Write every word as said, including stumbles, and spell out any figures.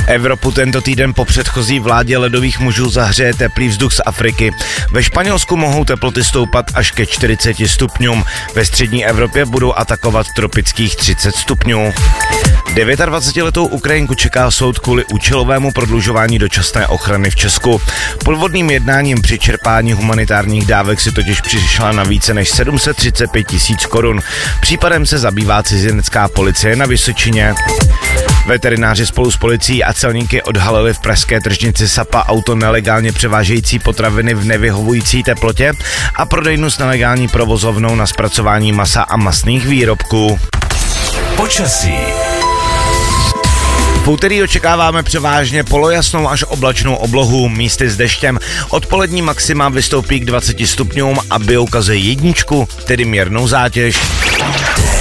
Evropu tento týden po předchozí vládě ledových mužů zahřeje teplý vzduch z Afriky. Ve Španělsku mohou teploty stoupat až ke čtyřiceti stupňům. Ve střední Evropě budou atakovat tropických třicet stupňů. dvacetidevětiletou Ukrajinku čeká soud kvůli účelovému prodlužování dočasné ochrany v Česku. Podvodným jednáním při čerpání humanitárních dávek si totiž přišla na více než sedm set třicet pět tisíc korun. Případem se zabývá cizinecká policie na Vysočině. Veterináři spolu s policií a celníky odhalili v pražské tržnici Sapa auto nelegálně převážející potraviny v nevyhovující teplotě a prodejnu s nelegální provozovnou na zpracování masa a masných výrobků. Počasí. V úterý očekáváme převážně polojasnou až oblačnou oblohu, místy s deštěm. Odpolední maxima vystoupí k dvaceti stupňům a biokazuje jedničku, tedy mírnou zátěž.